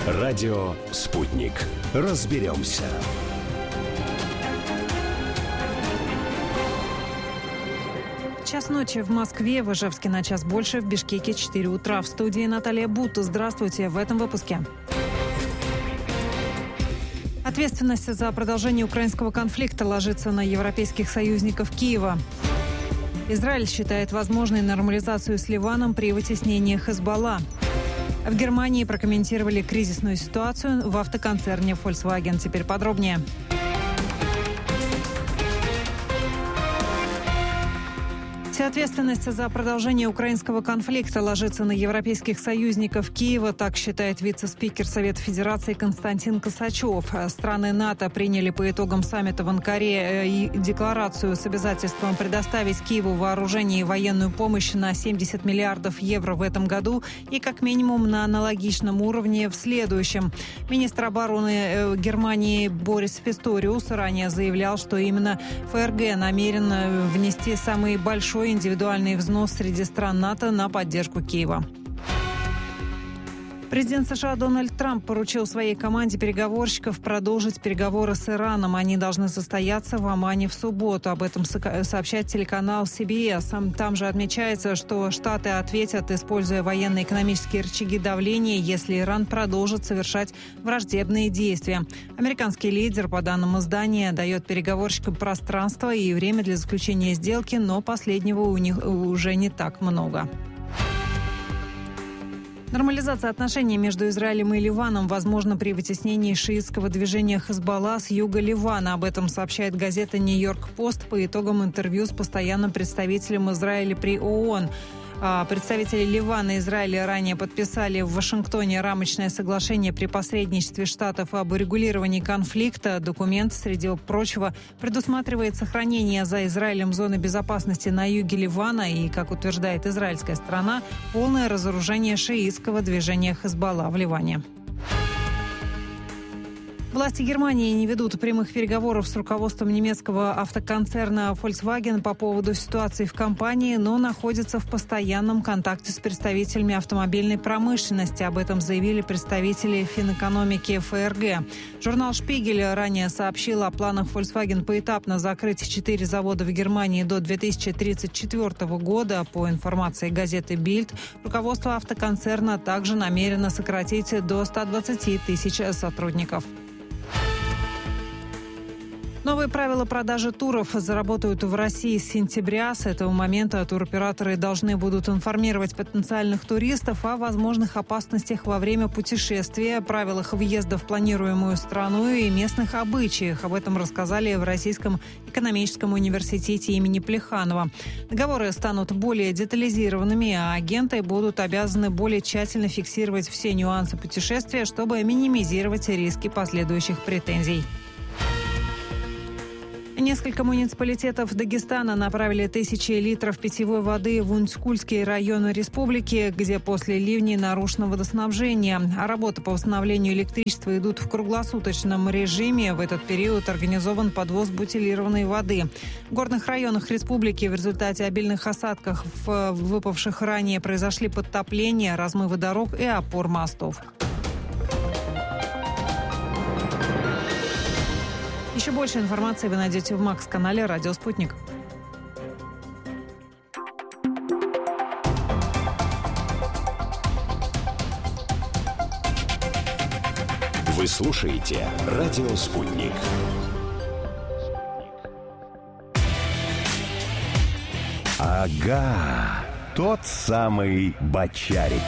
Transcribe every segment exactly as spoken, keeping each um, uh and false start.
Радио «Спутник». Разберемся. Час ночи в Москве, в Ижевске на час больше, в Бишкеке четыре утра. В студии Наталья Бута. Здравствуйте в этом выпуске. Ответственность за продолжение украинского конфликта ложится на европейских союзников Киева. Израиль считает возможной нормализацию с Ливаном при вытеснении Хезболла. В Германии прокомментировали кризисную ситуацию в автоконцерне Volkswagen. Теперь подробнее. Вся ответственность за продолжение украинского конфликта ложится на европейских союзников Киева, так считает вице-спикер Совета Федерации Константин Косачев. Страны НАТО приняли по итогам саммита в Анкаре декларацию с обязательством предоставить Киеву вооружение и военную помощь на семьдесят миллиардов евро в этом году и как минимум на аналогичном уровне в следующем. Министр обороны Германии Борис Писториус ранее заявлял, что именно ФРГ намерен внести самый большой индивидуальный взнос среди стран НАТО на поддержку Киева. Президент США Дональд Трамп поручил своей команде переговорщиков продолжить переговоры с Ираном. Они должны состояться в Омане в субботу. Об этом сообщает телеканал си би эс. Там же отмечается, что Штаты ответят, используя военно-экономические рычаги давления, если Иран продолжит совершать враждебные действия. Американский лидер, по данным издания, дает переговорщикам пространство и время для заключения сделки, но последнего у них уже не так много. Нормализация отношений между Израилем и Ливаном возможна при вытеснении шиитского движения Хезболла с юга Ливана. Об этом сообщает газета «Нью-Йорк Пост» по итогам интервью с постоянным представителем Израиля при ООН. Представители Ливана и Израиля ранее подписали в Вашингтоне рамочное соглашение при посредничестве штатов об урегулировании конфликта. Документ, среди прочего, предусматривает сохранение за Израилем зоны безопасности на юге Ливана и, как утверждает израильская сторона, полное разоружение шиитского движения Хезболла в Ливане. Власти Германии не ведут прямых переговоров с руководством немецкого автоконцерна Volkswagen по поводу ситуации в компании, но находятся в постоянном контакте с представителями автомобильной промышленности. Об этом заявили представители Финэкономики ФРГ. Журнал «Шпигель» ранее сообщил о планах Volkswagen поэтапно закрыть четыре завода в Германии до две тысячи тридцать четвёртого года. По информации газеты «Бильд», руководство автоконцерна также намерено сократить до ста двадцати тысяч сотрудников. Новые правила продажи туров заработают в России с сентября. С этого момента туроператоры должны будут информировать потенциальных туристов о возможных опасностях во время путешествия, правилах въезда в планируемую страну и местных обычаях. Об этом рассказали в Российском экономическом университете имени Плеханова. Договоры станут более детализированными, а агенты будут обязаны более тщательно фиксировать все нюансы путешествия, чтобы минимизировать риски последующих претензий. Несколько муниципалитетов Дагестана направили тысячи литров питьевой воды в Ундскульский район республики, где после ливней нарушено водоснабжение. А работы по восстановлению электричества идут в круглосуточном режиме. В этот период организован подвоз бутилированной воды. В горных районах республики в результате обильных осадков, выпавших ранее, произошли подтопления, размывы дорог и опор мостов. Еще больше информации вы найдете в Макс-канале «Радио Спутник». Вы слушаете «Радио Спутник». Ага, тот самый Бочарик.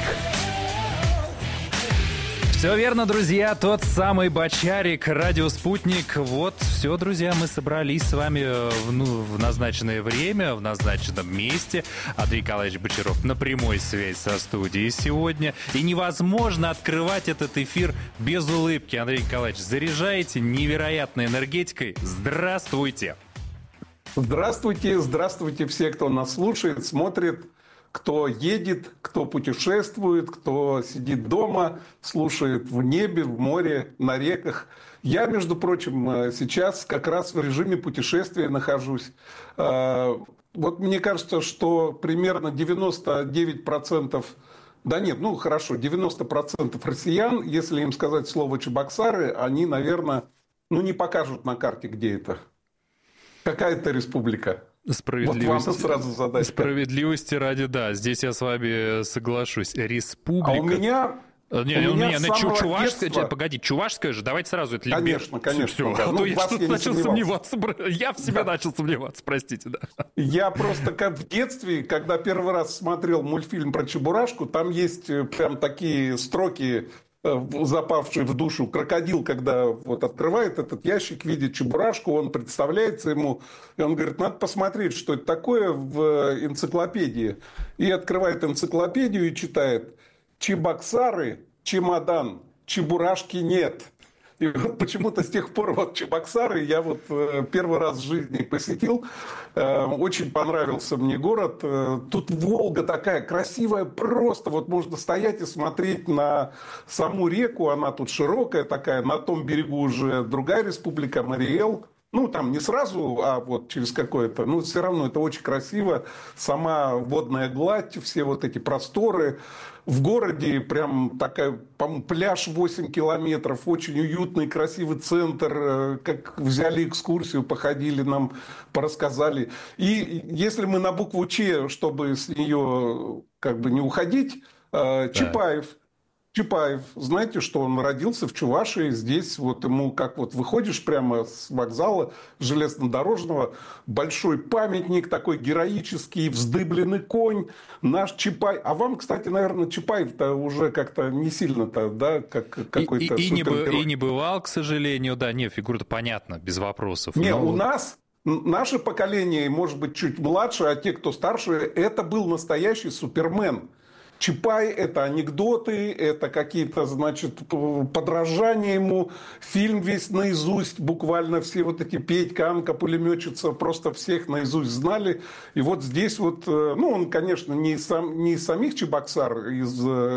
Все верно, друзья, тот самый Бочарик, радио «Спутник». Вот, все, друзья, мы собрались с вами в, ну, в назначенное время, в назначенном месте. Андрей Николаевич Бочаров на прямой связи со студией сегодня. И невозможно открывать этот эфир без улыбки. Андрей Николаевич, заряжаете невероятной энергетикой. Здравствуйте! Здравствуйте, здравствуйте все, кто нас слушает, смотрит. Кто едет, кто путешествует, кто сидит дома, слушает в небе, в море, на реках. Я, между прочим, сейчас как раз в режиме путешествия нахожусь. Вот мне кажется, что примерно девяносто девять процентов Да нет, ну хорошо, девяносто процентов россиян, если им сказать слово Чебоксары, они, наверное, ну не покажут на карте, где это. Какая это республика? Справедливости, вот вам сразу задачка. Справедливости ради, да, здесь я с вами соглашусь. Республика... А у меня... Не, у у меня, меня чувашская, детства... погоди, чувашская же, давайте сразу это либер... Конечно, конечно. Все, да. а ну, то я что-то я начал сомневаться. Я в себя да. начал сомневаться, простите, да. Я просто как в детстве, когда первый раз смотрел мультфильм про Чебурашку, там есть прям такие строки, запавшие в душу. Крокодил, когда вот открывает этот ящик, видит Чебурашку, он представляется ему, и он говорит, надо посмотреть, что это такое в энциклопедии. И открывает энциклопедию и читает: Чебоксары, чемодан, Чебурашки нет. И вот почему-то с тех пор вот Чебоксары я вот первый раз в жизни посетил. Очень понравился мне город. Тут Волга такая красивая, просто вот можно стоять и смотреть на саму реку. Она тут широкая такая. На том берегу уже другая республика, Мариэл. Ну, там не сразу, а вот через какое-то... Ну, все равно это очень красиво. Сама водная гладь, все вот эти просторы. В городе прям такая, по-моему, пляж восемь километров. Очень уютный, красивый центр. Как взяли экскурсию, походили, нам порассказали. И если мы на букву Ч, чтобы с нее как бы не уходить, да. Чапаев. Чапаев, знаете, что он родился в Чувашии, здесь вот ему, как вот выходишь прямо с вокзала железнодорожного, большой памятник, такой героический, вздыбленный конь, наш Чапаев. А вам, кстати, наверное, Чапаев-то уже как-то не сильно-то, да, как какой-то и, и, супергерой. И не бывал, к сожалению, да, не, фигура-то понятна, без вопросов. Не, но... у нас... Наше поколение, может быть, чуть младше, а те, кто старше, это был настоящий супермен. Чапай – это анекдоты, это какие-то, значит, подражания ему. Фильм весь наизусть, буквально все вот эти Петька, Анка, пулеметчица, просто всех наизусть знали. И вот здесь вот, ну, он, конечно, не из, сам, не из самих Чебоксар, из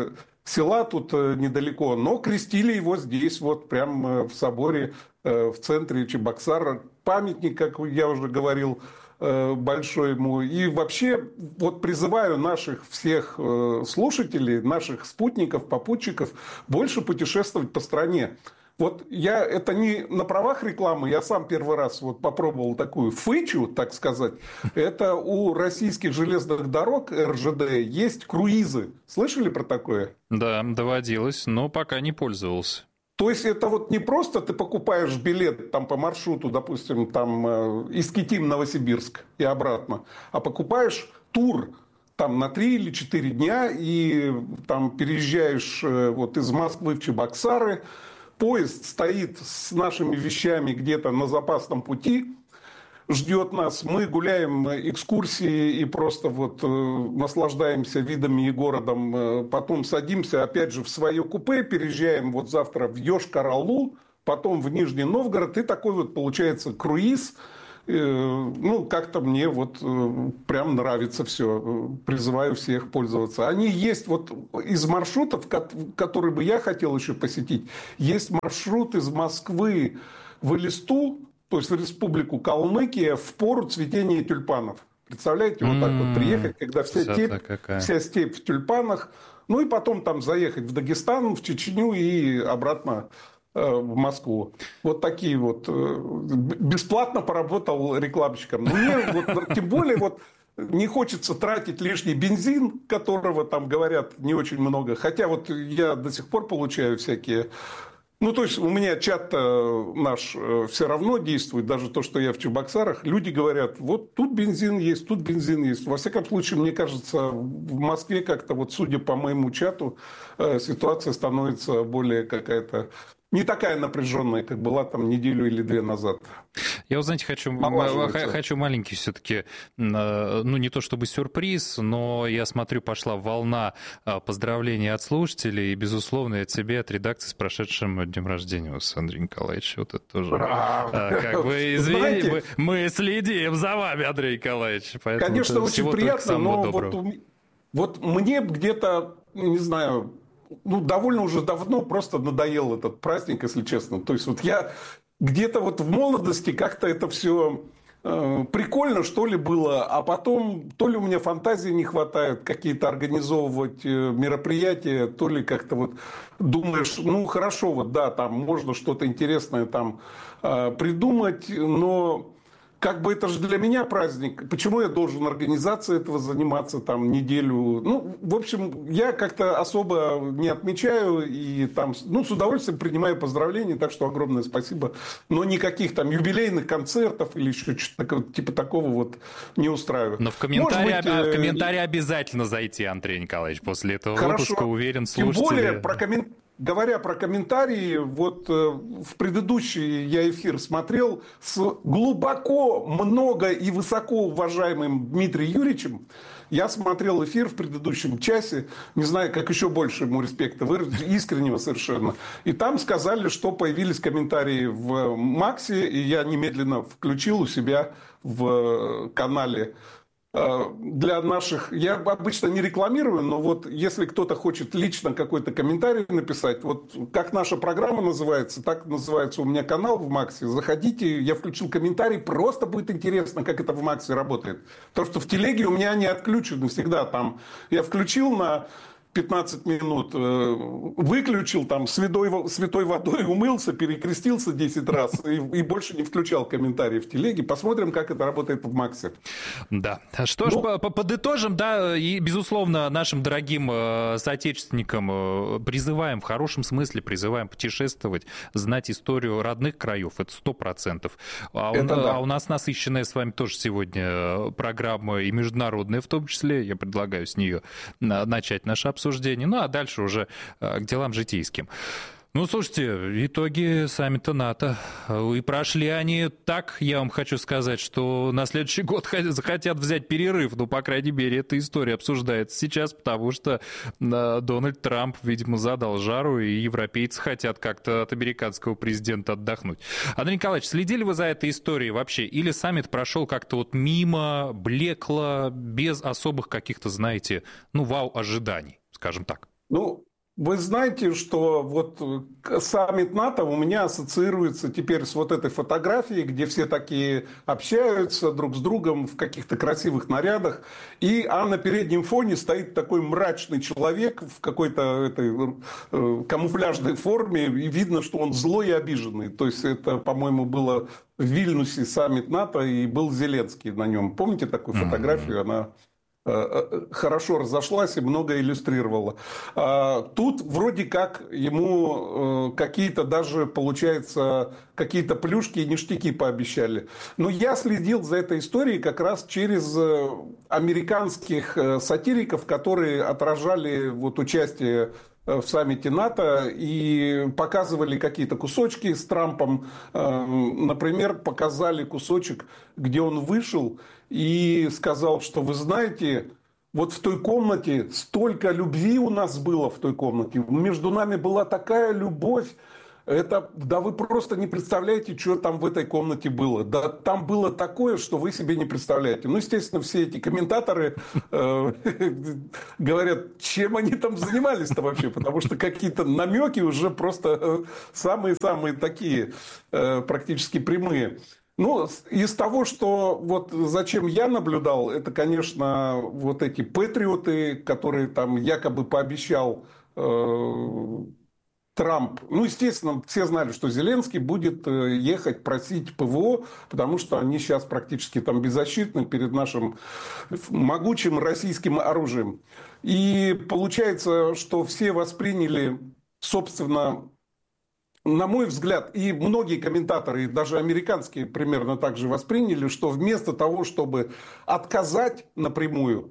села тут недалеко, но крестили его здесь, вот прямо в соборе, в центре Чебоксар. Памятник, как я уже говорил, большой ему. И вообще вот призываю наших всех слушателей, наших спутников, попутчиков больше путешествовать по стране. Вот я, это не на правах рекламы, я сам первый раз вот попробовал такую фычу, так сказать. Это у российских железных дорог эр жэ дэ есть круизы. Слышали про такое? Да, доводилось, но пока не пользовался. То есть это вот не просто ты покупаешь билет там по маршруту, допустим, там Искитим-Новосибирск и обратно, а покупаешь тур там на три или четыре дня и там переезжаешь вот из Москвы в Чебоксары, поезд стоит с нашими вещами где-то на запасном пути, ждет нас, мы гуляем экскурсии и просто вот э, наслаждаемся видами и городом, э, потом садимся опять же в свое купе, переезжаем вот завтра в Йошкар-Олу, потом в Нижний Новгород, и такой вот получается круиз. Э, ну, как-то мне вот э, прям нравится все, призываю всех пользоваться. Они есть вот из маршрутов, которые бы я хотел еще посетить, есть маршрут из Москвы в Элисту, то есть в республику Калмыкия, в пору цветения тюльпанов. Представляете, вот так вот приехать, когда вся степь, вся степь в тюльпанах, ну и потом там заехать в Дагестан, в Чечню и обратно э, в Москву. Вот такие вот. Э, бесплатно поработал рекламщиком. Мне вот, тем более вот не хочется тратить лишний бензин, которого там говорят не очень много. Хотя вот я до сих пор получаю всякие... Ну, то есть, у меня чат наш все равно действует, даже то, что я в Чебоксарах. Люди говорят, вот тут бензин есть, тут бензин есть. Во всяком случае, мне кажется, в Москве как-то, вот судя по моему чату, ситуация становится более какая-то... не такая напряженная, как была там неделю или две назад. Я, вот, знаете, хочу, хочу маленький все-таки, ну, не то чтобы сюрприз, но я смотрю, пошла волна поздравлений от слушателей, и, безусловно, от тебя, от редакции с прошедшим днем рождения вас, Андрей Николаевич. Вот это тоже, как бы, извините, мы, мы следим за вами, Андрей Николаевич. Конечно, очень приятно, но вот, вот мне где-то, не знаю... Ну, довольно уже давно просто надоел этот праздник, если честно. То есть, вот я где-то вот в молодости как-то это все прикольно, что ли, было, а потом то ли у меня фантазии не хватает какие-то организовывать мероприятия, то ли как-то вот думаешь, ну хорошо, вот да, там можно что-то интересное там придумать, но как бы это же для меня праздник. Почему я должен организацией этого заниматься там неделю? Ну, в общем, я как-то особо не отмечаю и там, ну, с удовольствием принимаю поздравления, так что огромное спасибо. Но никаких там юбилейных концертов или еще что-то типа такого вот не устраивает. Но в комментарии, быть, в комментарии обязательно зайти, Андрей Николаевич, после этого хорошо. Выпуска, уверен, слушатели... Тем более про комментарии. Говоря про комментарии, вот в предыдущий я эфир смотрел с глубоко, много и высоко уважаемым Дмитрием Юрьевичем. Я смотрел эфир в предыдущем часе, не знаю, как еще больше ему респекта выразить, искреннего совершенно. И там сказали, что появились комментарии в Максе, и я немедленно включил у себя в канале. Для наших, я обычно не рекламирую, но вот если кто-то хочет лично какой-то комментарий написать, вот как наша программа называется, так называется у меня канал в Максе, заходите, я включил комментарий, просто будет интересно, как это в Максе работает. То, что в телеге у меня они отключены всегда там, я включил на пятнадцать минут, выключил там святой, святой водой, умылся, перекрестился десять раз и, и больше не включал комментарии в телеге. Посмотрим, как это работает в Максе. Да. Что ж, ну, подытожим, да, и, безусловно, нашим дорогим соотечественникам призываем, в хорошем смысле призываем путешествовать, знать историю родных краев, это сто процентов. А, это у, да. а у нас насыщенная с вами тоже сегодня программа и международная в том числе. Я предлагаю с нее начать наше обсуждение. Обсуждений. Ну, а дальше уже к делам житейским. Ну, слушайте, итоги саммита НАТО. И прошли они так, я вам хочу сказать, что на следующий год захотят взять перерыв. Ну, по крайней мере, эта история обсуждается сейчас, потому что Дональд Трамп, видимо, задал жару, и европейцы хотят как-то от американского президента отдохнуть. Андрей Николаевич, следили вы за этой историей вообще? Или саммит прошел как-то вот мимо, блекло, без особых каких-то, знаете, ну, вау-ожиданий, скажем так? Ну, вы знаете, что вот саммит НАТО у меня ассоциируется теперь с вот этой фотографией, где все такие общаются друг с другом в каких-то красивых нарядах, и а на переднем фоне стоит такой мрачный человек в какой-то этой э, камуфляжной форме, и видно, что он злой и обиженный. То есть это, по-моему, было в Вильнюсе саммит НАТО, и был Зеленский на нем. Помните такую фотографию? Она хорошо разошлась и много иллюстрировала. Тут вроде как ему какие-то даже, получается, какие-то плюшки и ништяки пообещали. Но я следил за этой историей как раз через американских сатириков, которые отражали вот участие в саммите НАТО и показывали какие-то кусочки с Трампом. Например, показали кусочек, где он вышел и сказал, что вы знаете, вот в той комнате столько любви у нас было в той комнате. Между нами была такая любовь. Это, да вы просто не представляете, что там в этой комнате было. Да там было такое, что вы себе не представляете. Ну, естественно, все эти комментаторы э, говорят, чем они там занимались-то вообще, потому что какие-то намеки уже просто самые-самые такие, э, практически прямые. Ну, из того, что вот зачем я наблюдал, это, конечно, вот эти патриоты, которые там якобы пообещал э, Трамп. Ну, естественно, все знали, что Зеленский будет ехать просить ПВО, потому что они сейчас практически там беззащитны перед нашим могучим российским оружием. И получается, что все восприняли, собственно, на мой взгляд, и многие комментаторы, даже американские, примерно так же восприняли, что вместо того, чтобы отказать напрямую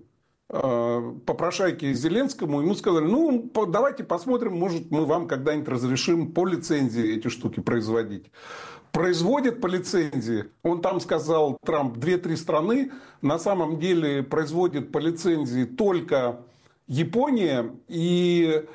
попрошайке Зеленскому, ему сказали, ну, давайте посмотрим, может, мы вам когда-нибудь разрешим по лицензии эти штуки производить. Производят по лицензии, он там сказал, Трамп, две-три страны, на самом деле производит по лицензии только Япония, и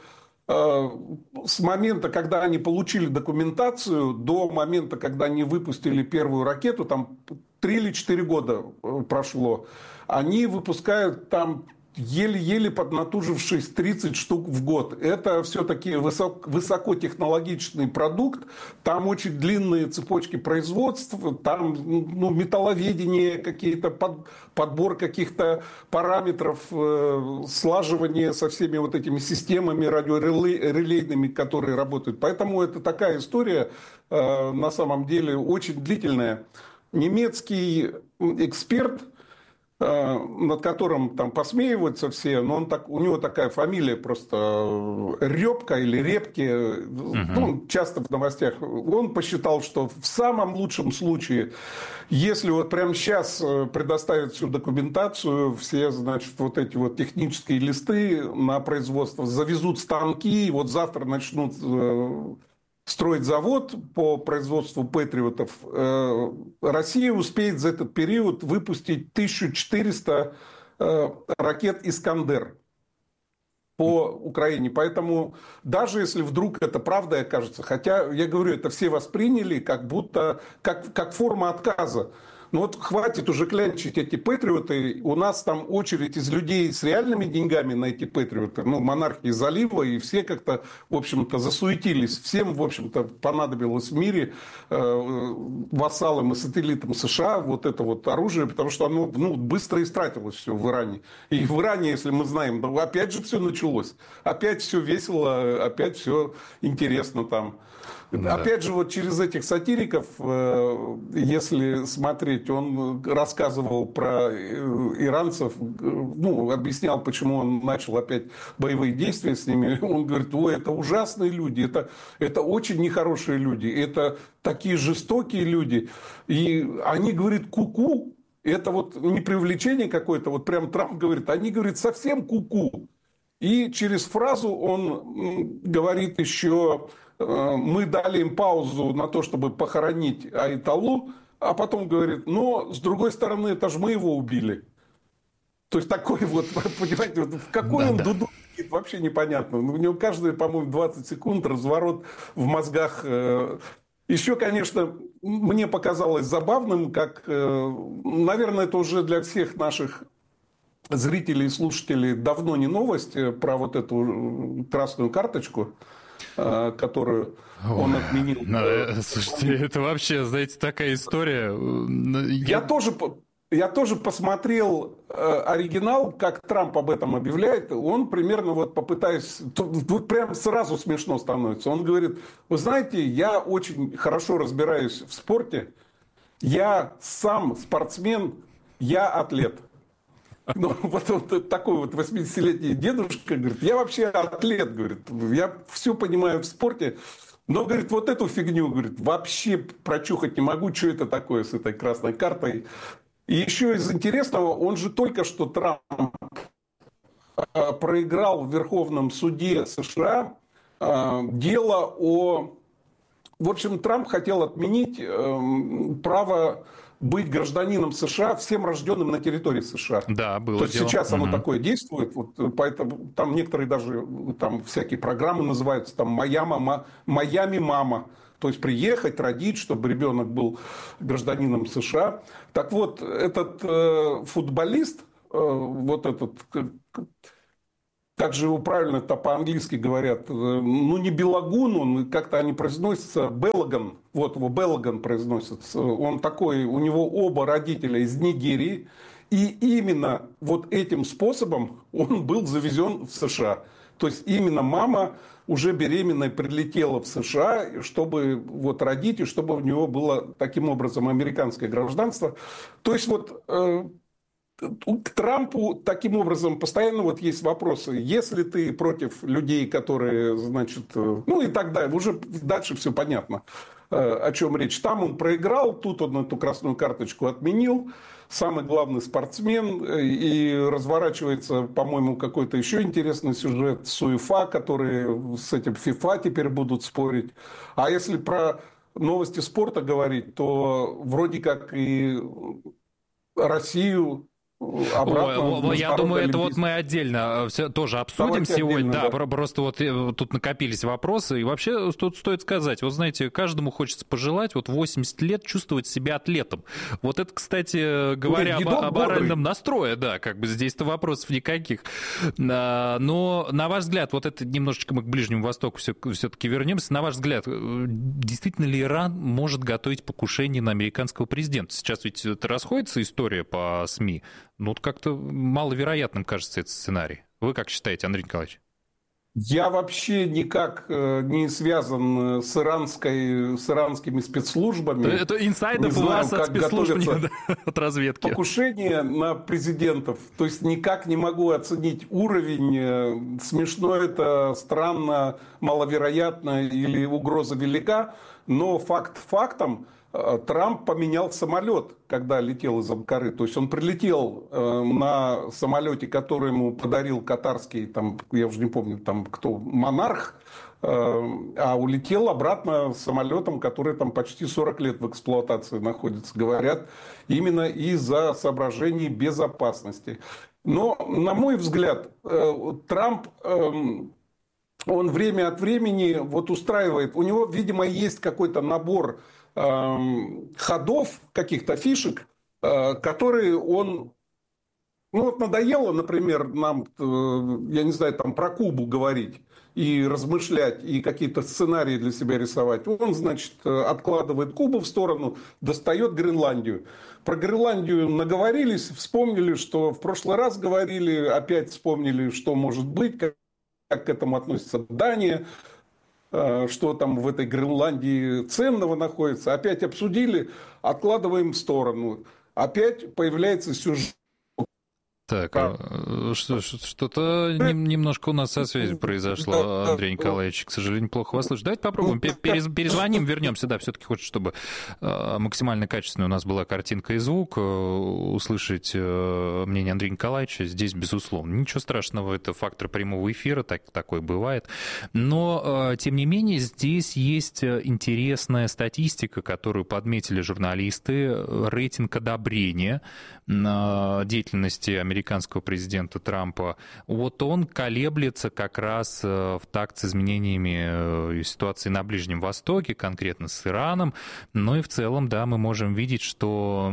с момента, когда они получили документацию, до момента, когда они выпустили первую ракету, там три или четыре года прошло, они выпускают там еле-еле поднатужившись тридцать штук в год. Это все-таки высок, высокотехнологичный продукт, там очень длинные цепочки производства, там ну, металловедение, какие-то под, подбор каких-то параметров, э, слаживание со всеми вот этими системами радиорелейными, которые работают. Поэтому это такая история, э, на самом деле, очень длительная. Немецкий эксперт, над которым там посмеиваются все, но он так, у него такая фамилия просто Репка или Репки, угу. ну, часто в новостях, он посчитал, что в самом лучшем случае, если вот прямо сейчас предоставят всю документацию, все, значит, вот эти вот технические листы на производство, завезут станки, и вот завтра начнут строить завод по производству патриотов, Россия успеет за этот период выпустить тысячу четыреста ракет «Искандер» по Украине. Поэтому даже если вдруг это правда окажется, хотя, я говорю, это все восприняли как будто, как, как форма отказа. Ну вот хватит уже клянчить эти патриоты. У нас там очередь из людей с реальными деньгами на эти патриоты. Ну, монархии залива, и все как-то, в общем-то, засуетились. Всем, в общем-то, понадобилось в мире э, вассалам и сателлитам США вот это вот оружие, потому что оно ну, быстро истратилось все в Иране. И в Иране, если мы знаем, ну, опять же все началось. Опять все весело, опять все интересно там. Да. Опять же, вот через этих сатириков, если смотреть, он рассказывал про иранцев, ну, объяснял, почему он начал опять боевые действия с ними. Он говорит, ой, это ужасные люди, это, это очень нехорошие люди, это такие жестокие люди. И они, говорит, ку-ку, это вот не привлечение какое-то, вот прям Трамп говорит, они, говорит, совсем ку-ку. И через фразу он говорит еще... Мы дали им паузу на то, чтобы похоронить Айталу, а потом говорит, но с другой стороны, это же мы его убили. То есть такой вот, понимаете, вот в какой да, он да. дуду вообще непонятно. У него каждые, по-моему, двадцать секунд разворот в мозгах. Еще, конечно, мне показалось забавным, как, наверное, это уже для всех наших зрителей и слушателей давно не новость про вот эту красную карточку, которую он отменил. Ну, слушайте, это вообще, знаете, такая история. Я тоже, я тоже посмотрел оригинал, как Трамп об этом объявляет. Он примерно вот попытаясь... Тут прям сразу смешно становится. Он говорит, вы знаете, я очень хорошо разбираюсь в спорте. Я сам спортсмен, я атлет. Ну, вот, вот такой вот восьмидесятилетний дедушка, говорит, я вообще атлет, говорит, я все понимаю в спорте, но, говорит, вот эту фигню, говорит, вообще прочухать не могу, что это такое с этой красной картой. И еще из интересного, он же только что Трамп проиграл в Верховном суде США дело о... В общем, Трамп хотел отменить право быть гражданином США всем рожденным на территории США. Да, было То есть дело. сейчас оно угу. такое действует, вот, поэтому там некоторые даже там всякие программы называются там «Майами, Майами мама». То есть приехать, родить, чтобы ребенок был гражданином США. Так вот, этот э, футболист, э, вот этот... Как же его правильно-то по-английски говорят? Ну, не Белагун, он как-то они произносятся, Беллаган. Вот его Беллаган произносится. Он такой, у него оба родителя из Нигерии. И именно вот этим способом он был завезен в США. То есть именно мама уже беременная прилетела в США, чтобы вот родить, и чтобы у него было таким образом американское гражданство. То есть вот... К Трампу таким образом постоянно вот есть вопросы. Если ты против людей, которые, значит, ну и так далее, уже дальше все понятно, о чем речь. Там он проиграл, тут он эту красную карточку отменил. Самый главный спортсмен. И разворачивается, по-моему, какой-то еще интересный сюжет с УЕФА, которые с этим ФИФА теперь будут спорить. А если про новости спорта говорить, то вроде как и Россию обратно. Ой, я думаю, это вот мы отдельно все тоже обсудим Давайте сегодня. Отдельно, да, да, просто вот тут накопились вопросы. И вообще тут стоит сказать, вот знаете, каждому хочется пожелать вот восемьдесят лет чувствовать себя атлетом. Вот это, кстати, говоря Ой, об, об моральном настрое, да, как бы здесь-то вопросов никаких. Но, на ваш взгляд, вот это немножечко мы к Ближнему Востоку все-таки вернемся. На ваш взгляд, действительно ли Иран может готовить покушение на американского президента? Сейчас ведь это расходится история по СМИ. Ну, вот как-то маловероятным кажется этот сценарий. Вы как считаете, Андрей Николаевич? Я вообще никак не связан с, иранской, с иранскими спецслужбами. Это инсайдов у вас от спецслужб, нет, от разведки. Покушение на президентов. То есть никак не могу оценить уровень. Смешно это, странно, маловероятно или угроза велика. Но факт фактом. Трамп поменял самолет, когда летел из Анкары. То есть он прилетел э, на самолете, который ему подарил катарский, там, я уже не помню, там кто, монарх, э, а улетел обратно самолетом, который там почти сорок лет в эксплуатации находится, говорят, именно из-за соображений безопасности. Но, на мой взгляд, э, Трамп... Э, он время от времени вот устраивает, у него, видимо, есть какой-то набор ходов, каких-то фишек, которые он... Ну вот надоело, например, нам, я не знаю, там про Кубу говорить и размышлять, и какие-то сценарии для себя рисовать. Он, значит, откладывает Кубу в сторону, достает Гренландию. Про Гренландию наговорились, вспомнили, что в прошлый раз говорили, опять вспомнили, что может быть, как, как к этому относится Дания, что там в этой Гренландии ценного находится. Опять обсудили, откладываем в сторону. Опять появляется сюжет. Так, а. что-то немножко у нас со связью произошло, Андрей Николаевич, к сожалению, плохо вас слышать. Давайте попробуем, перезвоним, вернемся, да, все-таки хочется, чтобы максимально качественно у нас была картинка и звук, услышать мнение Андрея Николаевича здесь, безусловно. Ничего страшного, это фактор прямого эфира, так, такое бывает. Но, тем не менее, здесь есть интересная статистика, которую подметили журналисты, рейтинг одобрения деятельности американского американского президента Трампа, вот он колеблется как раз в такт с изменениями ситуации на Ближнем Востоке, конкретно с Ираном. Ну и в целом, да, мы можем видеть, что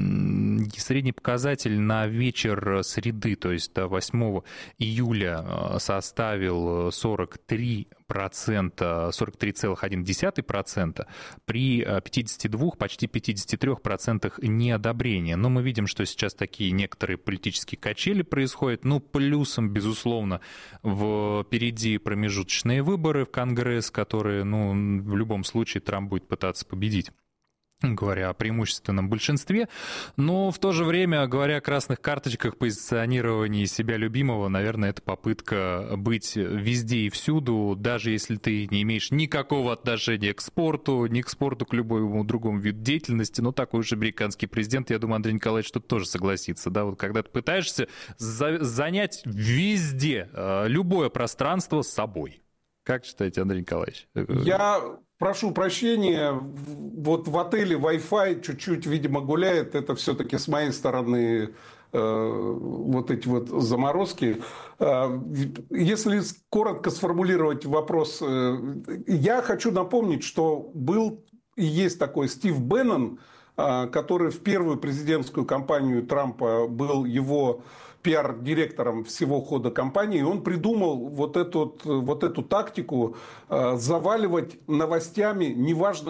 средний показатель на вечер среды, то есть до восьмого июля, составил сорок три процента, сорок три целых одна десятая процента при пятидесяти двух, почти пятидесяти трёх процентах неодобрения. Но мы видим, что сейчас такие некоторые политические качели происходят. Ну, плюсом, безусловно, впереди промежуточные выборы в Конгресс, которые, ну, в любом случае Трамп будет пытаться победить, говоря о преимущественном большинстве, но в то же время, говоря о красных карточках, позиционировании себя любимого, наверное, это попытка быть везде и всюду, даже если ты не имеешь никакого отношения к спорту, ни к спорту, к любому другому виду деятельности, но такой уж американский президент, я думаю, Андрей Николаевич тут тоже согласится, да, вот когда ты пытаешься за- занять везде любое пространство собой. Как считаете, Андрей Николаевич? Я... Прошу прощения, вот в отеле Wi-Fi чуть-чуть, видимо, гуляет. Это все-таки с моей стороны э, вот эти вот заморозки. Э, если коротко сформулировать вопрос, э, я хочу напомнить, что был и есть такой Стив Беннон, э, который в первую президентскую кампанию Трампа был его пиар-директором всего хода кампании, он придумал вот эту, вот эту тактику э, заваливать новостями, неважно,